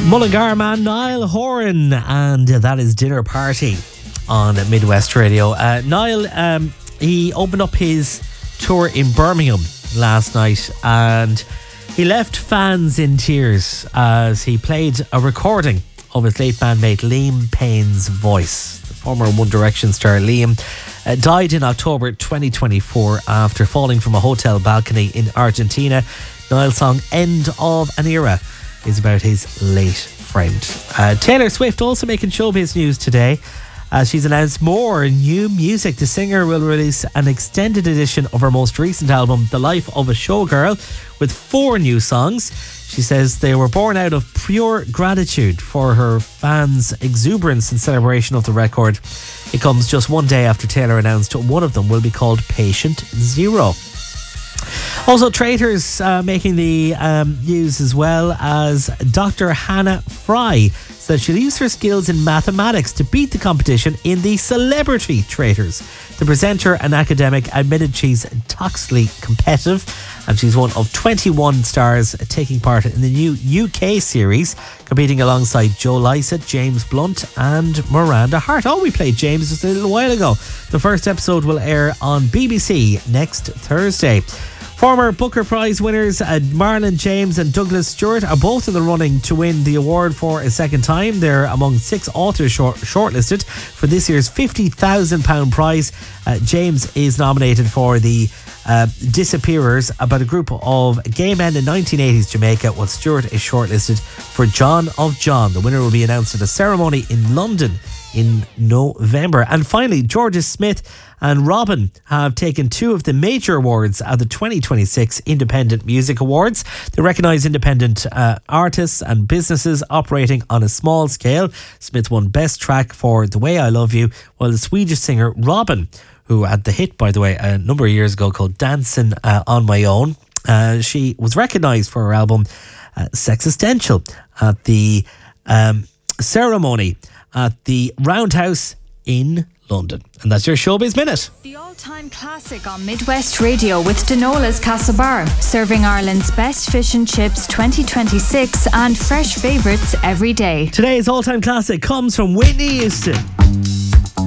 Mullingar man Niall Horan, and that is Dinner Party on Midwest Radio. Niall, he opened up his tour in Birmingham last night, and he left fans in tears as he played a recording of his late bandmate Liam Payne's voice. The former One Direction star Liam died in October 2024 after falling from a hotel balcony in Argentina. Niall's song End of an Era is about his late friend. Taylor Swift also making showbiz news today. She's announced more new music. The singer will release an extended edition of her most recent album, The Life of a Showgirl, with 4 new songs. She says they were born out of pure gratitude for her fans' exuberance in celebration of the record. It comes just one day after Taylor announced one of them will be called Patient Zero. Also, Traitors making the news, as well as Dr. Hannah Fry said she'll use her skills in mathematics to beat the competition in the Celebrity Traitors. The presenter and academic admitted she's toxically competitive, and she's one of 21 stars taking part in the new UK series, competing alongside Joe Lycett, James Blunt and Miranda Hart. Oh, we played James just a little while ago. The first episode will air on BBC next Thursday. Former Booker Prize winners Marlon James and Douglas Stewart are both in the running to win the award for a second time. They're among 6 authors shortlisted for this year's £50,000 prize. James is nominated for the Disappearers, about a group of gay men in 1980s Jamaica, while Stewart is shortlisted for John of John. The winner will be announced at a ceremony in London in November. And finally, Georgia Smith and Robin have taken 2 of the major awards at the 2026 Independent Music Awards. They recognise independent artists and businesses operating on a small scale. Smith won Best Track for The Way I Love You, while the Swedish singer Robin, who had the hit, by the way, a number of years ago called Dancing on My Own, she was recognised for her album Sexistential at the ceremony at the Roundhouse in London. And that's your Showbiz Minute. The all-time classic on Midwest Radio with Dinola's Castlebar, serving Ireland's best fish and chips 2026 and fresh favourites every day. Today's all-time classic comes from Whitney Houston.